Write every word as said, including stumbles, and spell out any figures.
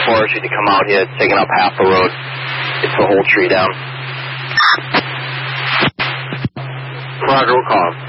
forestry to come out here. It's taking up half the road. It's the whole tree down. Roger, we'll call him.